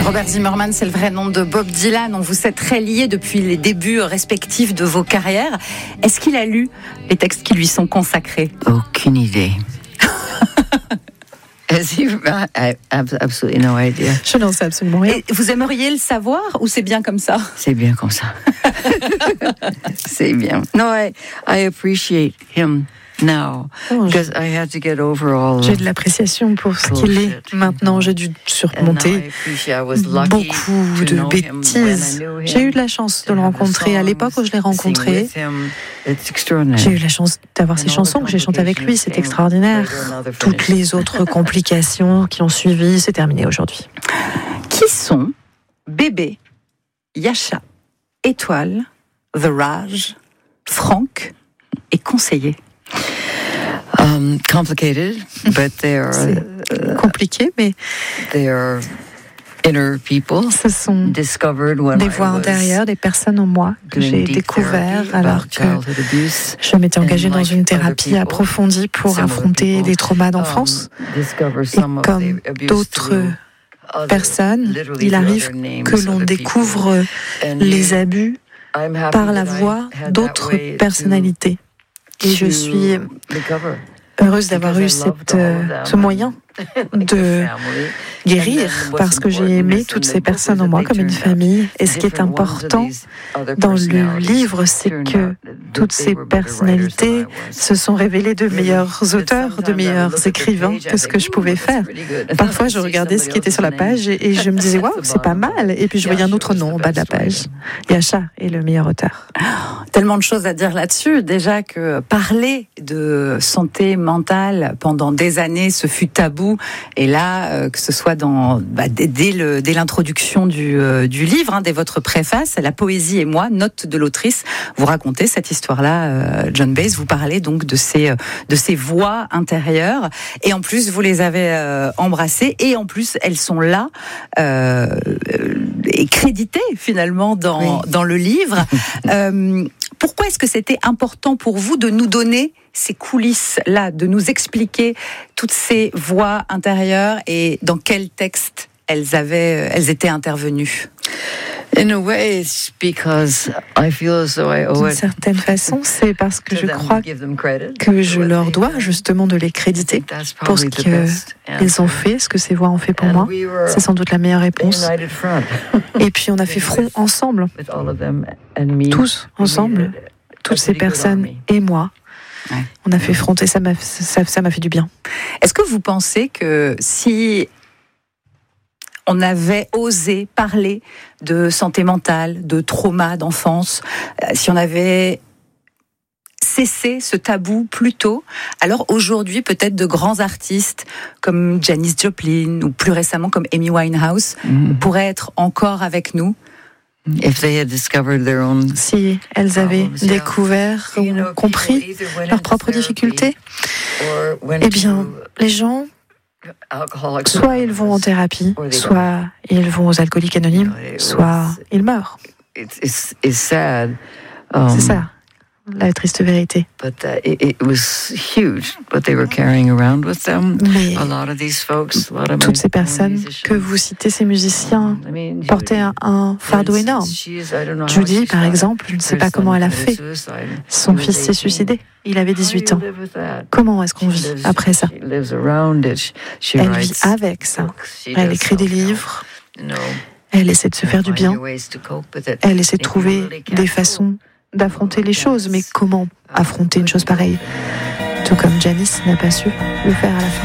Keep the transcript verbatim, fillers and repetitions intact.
Robert Zimmerman, c'est le vrai nom de Bob Dylan. On vous sait très liés depuis les débuts respectifs de vos carrières. Est-ce qu'il a lu les textes qui lui sont consacrés ? Aucune idée. I have absolutely no idea. Je n'en sais absolument rien. Et vous aimeriez le savoir ou c'est bien comme ça ? C'est bien comme ça. C'est bien. No, I, I appreciate him now because I had to get over all. J'ai de l'appréciation pour ce qu'il est maintenant. J'ai dû surmonter beaucoup de bêtises. J'ai eu de la chance de le rencontrer à l'époque où je l'ai rencontré. J'ai eu la chance d'avoir ces chansons que j'ai chantées avec lui. C'est extraordinaire. Toutes les autres complications qui ont suivi, c'est terminé aujourd'hui. Qui sont Bébé, Yasha, Étoile, The Raj, Franck et Conseiller? Um, complicated, but they are uh, compliqué, mais they are inner people. Ce sont discovered when des voix intérieures, des personnes en moi que j'ai découvert alors que je m'étais engagée dans une thérapie approfondie pour affronter des traumas d'enfance. Et comme d'autres personnes, il arrive que l'on découvre les abus par la voix d'autres personnalités. Et je suis heureuse d'avoir eu cette, euh, ce moyen de guérir parce que j'ai aimé toutes ces personnes en moi comme une famille. Et ce qui est important dans le livre, c'est que toutes ces personnalités se sont révélées de meilleurs auteurs, de meilleurs écrivains que ce que je pouvais faire. Parfois, je regardais ce qui était sur la page et, et je me disais « Waouh, c'est pas mal !» Et puis je voyais un autre nom en bas de la page. Yasha est le meilleur auteur. Oh, tellement de choses à dire là-dessus. Déjà que parler de santé mentale pendant des années, ce fut tabou. Et là, euh, que ce soit dans, bah, dès, dès, le, dès l'introduction du, euh, du livre, hein, dès votre préface, La poésie et moi, note de l'autrice, vous racontez cette histoire-là, euh, John Baez, vous parlez donc de ces, de ces voix intérieures, et en plus, vous les avez euh, embrassées, et en plus, elles sont là, euh, et créditées finalement dans, oui. dans le livre. euh, pourquoi est-ce que c'était important pour vous de nous donner ces coulisses-là, de nous expliquer toutes ces voix intérieures et dans quel texte elles avaient, elles étaient intervenues? In a way, it's because I feel as though I owe it. D'une certaine façon, c'est parce que je crois que je leur dois justement de les créditer pour ce qu'ils ont fait, ce que ces voix ont fait pour moi. C'est sans doute la meilleure réponse. Et puis on a fait front ensemble, tous ensemble, toutes ces personnes et moi. Ouais. On a fait front et ça m'a, ça, ça m'a fait du bien. Est-ce que vous pensez que si on avait osé parler de santé mentale, de trauma d'enfance, si on avait cessé ce tabou plus tôt, alors aujourd'hui peut-être de grands artistes comme Janis Joplin ou plus récemment comme Amy Winehouse mmh. pourraient être encore avec nous? If they had discovered their own... Si elles avaient découvert ou compris leurs propres difficultés, eh bien, les gens, soit ils vont en thérapie, soit ils vont aux alcooliques anonymes, soit ils meurent. C'est ça, la triste vérité. But uh, it, it was huge what they were carrying around with them. Mais a lot of these folks, a lot of toutes ces personnes que vous citez, ces musiciens, portaient un, un fardeau énorme. Judy, par exemple, je ne sais pas comment elle a fait. Son fils s'est suicidé. Il avait dix-huit ans. Comment est-ce qu'on vit après ça? Elle vit avec ça. Elle écrit des livres. Elle essaie de se faire du bien. Elle essaie de trouver des façons d'affronter les choses, mais comment affronter une chose pareille? Tout comme Janis n'a pas su le faire à la fin.